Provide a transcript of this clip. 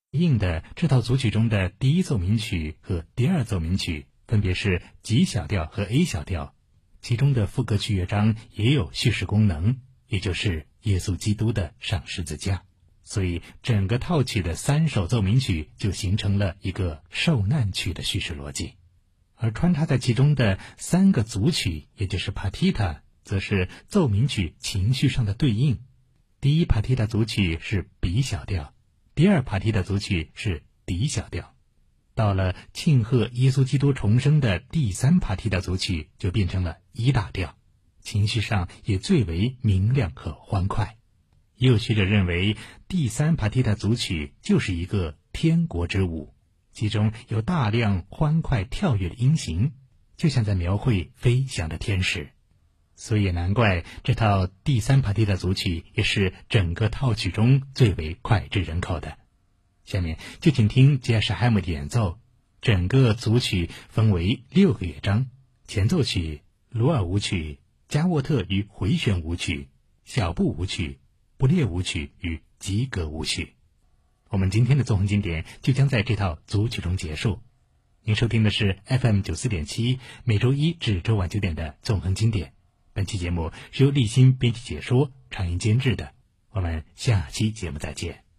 应的这套组曲中的第一奏鸣曲和第二奏鸣曲分别是 G 小调和 A 小调，其中的副歌曲乐章也有叙事功能，也就是耶稣基督的上十字架。所以整个套曲的3首奏鸣曲就形成了一个受难曲的叙事逻辑，而穿插在其中的3个组曲，也就是 Partita， 则是奏鸣曲情绪上的对应。第一 Partita 组曲是 B 小调，第二 Partita 组曲是 D 小调。到了庆贺耶稣基督重生的第3 Partita 组曲就变成了E大调，情绪上也最为明亮和欢快。也有学者认为，第3 Partita 组曲就是一个天国之舞，其中有大量欢快跳跃的音型，就像在描绘飞翔的天使。所以也难怪这套第3 Partita 组曲也是整个套曲中最为脍炙人口的。下面就请听杰什海姆的演奏。整个组曲分为6个乐章：前奏曲、鲁尔舞曲、加沃特与回旋舞曲、小步舞曲、布列舞曲与吉格舞曲。我们今天的纵横经典就将在这套组曲中结束。您收听的是 FM94.7 每周一至周晚9点的纵横经典。本期节目是由立新编辑解说、常音监制的。我们下期节目再见。